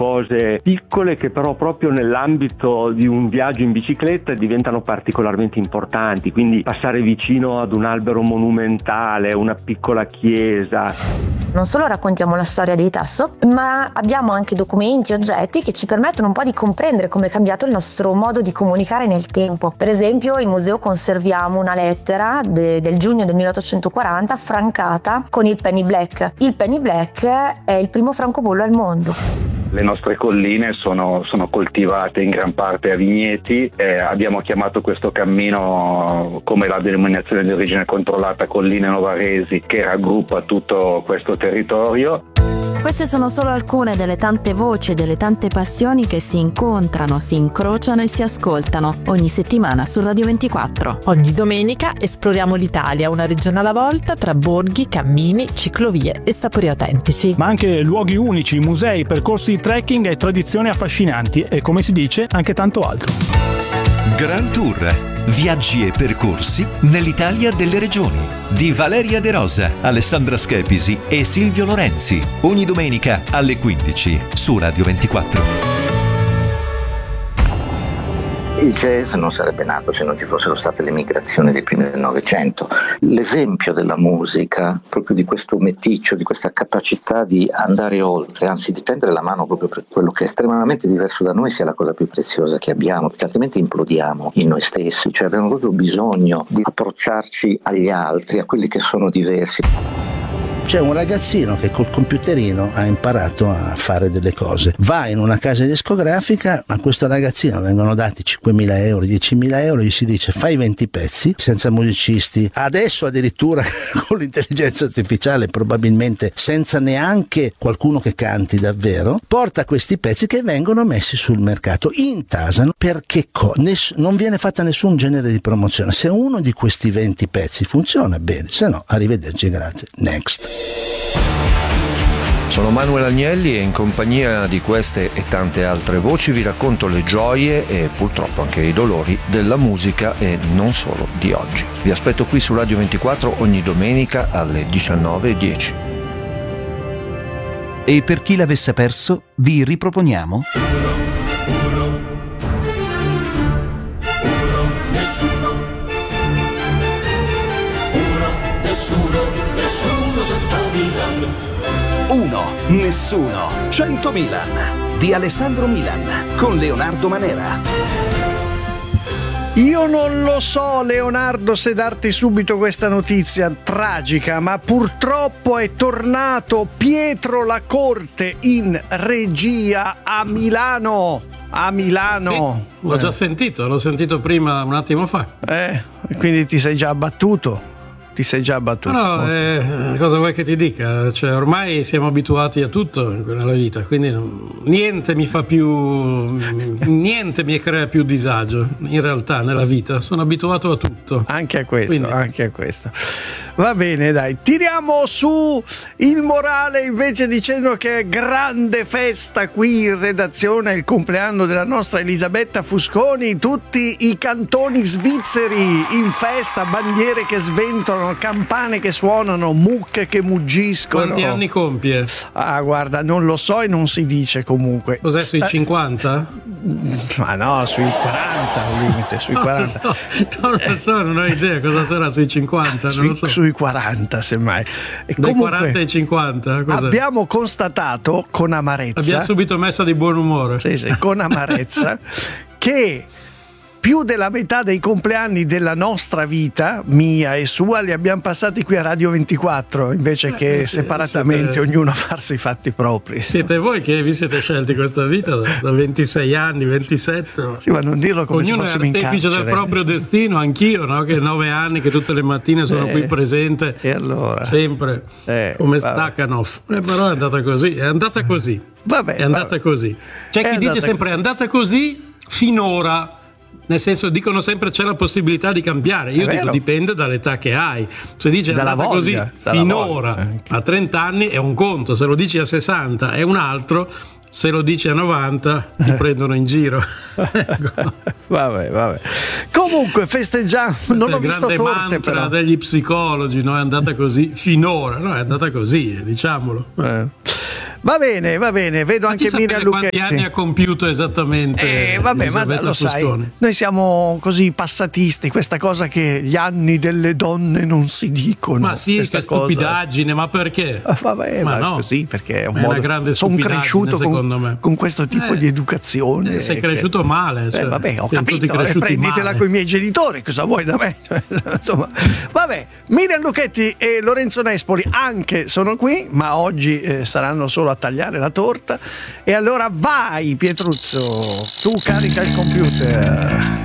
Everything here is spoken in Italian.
cose piccole che però proprio nell'ambito di un viaggio in bicicletta diventano particolarmente importanti, quindi passare vicino ad un albero monumentale, una piccola chiesa. Non solo raccontiamo la storia dei Tasso, ma abbiamo anche documenti, oggetti che ci permettono un po' di comprendere come è cambiato il nostro modo di comunicare nel tempo. Per esempio, in museo conserviamo una lettera del giugno del 1840 francata con il penny black. Il penny black è il primo francobollo al mondo. Le nostre colline sono coltivate in gran parte a vigneti. Abbiamo chiamato questo cammino come la denominazione di origine controllata Colline Novaresi, che raggruppa tutto questo territorio. Queste sono solo alcune delle tante voci e delle tante passioni che si incontrano, si incrociano e si ascoltano ogni settimana su Radio 24. Ogni domenica esploriamo l'Italia, una regione alla volta, tra borghi, cammini, ciclovie e sapori autentici. Ma anche luoghi unici, musei, percorsi di trekking e tradizioni affascinanti e, come si dice, anche tanto altro. Grand Tour, viaggi e percorsi nell'Italia delle regioni, di Valeria De Rosa, Alessandra Schepisi e Silvio Lorenzi, ogni domenica alle 15 su Radio 24. Il jazz non sarebbe nato se non ci fossero state le migrazioni dei primi del Novecento. L'esempio della musica, proprio di questo meticcio, di questa capacità di andare oltre, anzi di tendere la mano proprio per quello che è estremamente diverso da noi, sia la cosa più preziosa che abbiamo, perché altrimenti implodiamo in noi stessi, cioè abbiamo proprio bisogno di approcciarci agli altri, a quelli che sono diversi. C'è un ragazzino che col computerino ha imparato a fare delle cose, va in una casa discografica, a questo ragazzino vengono dati 5.000 euro, 10.000 euro, gli si dice fai 20 pezzi senza musicisti, adesso addirittura con l'intelligenza artificiale probabilmente senza neanche qualcuno che canti davvero, porta questi pezzi che vengono messi sul mercato, intasano perché non viene fatta nessun genere di promozione. Se uno di questi 20 pezzi funziona bene, se no arrivederci, grazie, next. Sono Manuel Agnelli e in compagnia di queste e tante altre voci vi racconto le gioie e purtroppo anche i dolori della musica e non solo di oggi. Vi aspetto qui su Radio 24 ogni domenica alle 19:10. E per chi l'avesse perso, vi riproponiamo Uno, nessuno, 100 Milan di Alessandro Milan con Leonardo Manera. Io non lo so, Leonardo, se darti subito questa notizia tragica, ma purtroppo è tornato Pietro La Corte in regia a Milano. A Milano. L'ho già sentito, l'ho sentito prima un attimo fa. Quindi ti sei già abbattuto? Ti sei già abbattuto? No, cosa vuoi che ti dica? Cioè, ormai siamo abituati a tutto nella vita, quindi niente mi crea più disagio. In realtà, nella vita sono abituato a tutto. Anche a questo. Va bene, dai, tiriamo su il morale invece dicendo che è grande festa qui in redazione, è il compleanno della nostra Elisabetta Fusconi, tutti i cantoni svizzeri in festa, bandiere che sventolano, campane che suonano, mucche che muggiscono. Quanti anni compie? Ah, guarda, non lo so e non si dice comunque. Cos'è, sui 50? Ma no, sui 40 al limite, sui 40. Non lo so, non ho idea cosa sarà sui 50, non lo so. Sui 40 semmai. E dai comunque, 40 ai 50 cos'è? Abbiamo constatato con amarezza, l'abbiamo subito messa di buon umore, sì, con amarezza che più della metà dei compleanni della nostra vita, mia e sua, li abbiamo passati qui a Radio 24 invece che separatamente ognuno a farsi i fatti propri. Siete voi che vi siete scelti questa vita da 26 anni, 27. Sì, ma non dirlo come se fossimo in carcere. Ognuno è artefice del proprio destino, anch'io, no? Che 9 anni, che tutte le mattine sono qui presente. E allora? Sempre, come Stakhanov. Però è andata così, Vabbè, è andata così. C'è chi dice sempre è andata così finora. Nel senso, dicono sempre c'è la possibilità di cambiare. Io dico dipende dall'età che hai. Se dici è andata così finora a 30 anni è un conto, se lo dici a 60 è un altro, se lo dici a 90 ti prendono in giro. Ecco. Vabbè. Comunque festeggiamo, non ho visto torte, però. Il grande mantra degli psicologi, no? È andata così finora, no? È andata così, diciamolo. Va bene, vedo anche Miriam Lucchetti. Quanti anni ha compiuto esattamente? Vabbè, ma lo sai, noi siamo così passatisti, questa cosa che gli anni delle donne non si dicono. Ma sì, che stupidaggine, ma perché? Vabbè, ma no, così perché è un modo. Una grande stupidaggine, cresciuto secondo me. Con questo tipo di educazione. Sei cresciuto male. Cioè, vabbè, ho capito, prenditela con i miei genitori, cosa vuoi da me? Insomma, vabbè, Miriam Lucchetti e Lorenzo Nespoli anche sono qui, ma oggi saranno solo a tagliare la torta. E allora vai Pietruzzo, tu carica il computer.